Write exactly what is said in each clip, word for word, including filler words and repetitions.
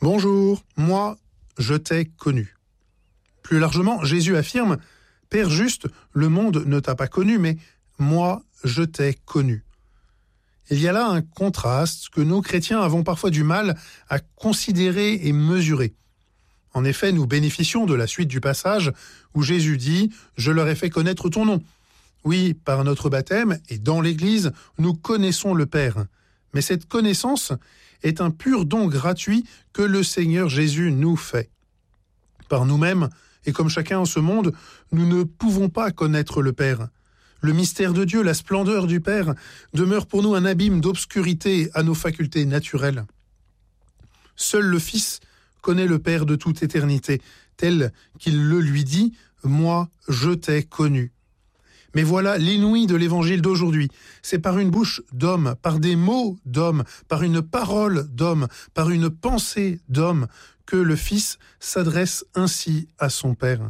Bonjour, moi, je t'ai connu. Plus largement, Jésus affirme « Père juste, le monde ne t'a pas connu, mais moi, je t'ai connu ». Il y a là un contraste que nous, chrétiens, avons parfois du mal à considérer et mesurer. En effet, nous bénéficions de la suite du passage où Jésus dit « Je leur ai fait connaître ton nom ». Oui, par notre baptême et dans l'Église, nous connaissons le Père. Mais cette connaissance est un pur don gratuit que le Seigneur Jésus nous fait. Par nous-mêmes, et comme chacun en ce monde, nous ne pouvons pas connaître le Père. Le mystère de Dieu, la splendeur du Père, demeure pour nous un abîme d'obscurité à nos facultés naturelles. Seul le Fils connaît le Père de toute éternité, tel qu'il le lui dit « Moi, je t'ai connu ». Mais voilà l'inouï de l'évangile d'aujourd'hui. C'est par une bouche d'homme, par des mots d'homme, par une parole d'homme, par une pensée d'homme, que le Fils s'adresse ainsi à son Père.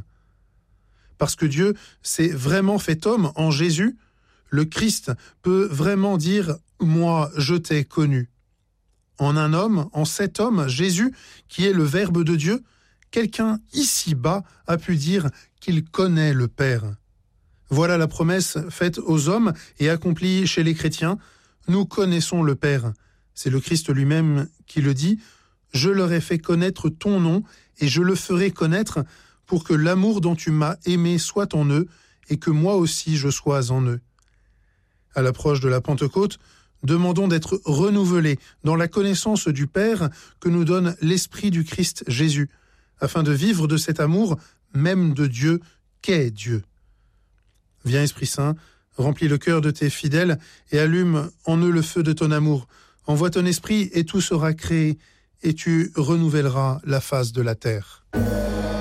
Parce que Dieu s'est vraiment fait homme en Jésus, le Christ peut vraiment dire « Moi, je t'ai connu ». En un homme, en cet homme, Jésus, qui est le Verbe de Dieu, quelqu'un ici-bas a pu dire qu'il connaît le Père. Voilà la promesse faite aux hommes et accomplie chez les chrétiens. Nous connaissons le Père. C'est le Christ lui-même qui le dit. Je leur ai fait connaître ton nom et je le ferai connaître pour que l'amour dont tu m'as aimé soit en eux et que moi aussi je sois en eux. À l'approche de la Pentecôte, demandons d'être renouvelés dans la connaissance du Père que nous donne l'Esprit du Christ Jésus, afin de vivre de cet amour même de Dieu qu'est Dieu. Viens, Esprit Saint, remplis le cœur de tes fidèles et allume en eux le feu de ton amour. Envoie ton esprit et tout sera créé, et tu renouvelleras la face de la terre.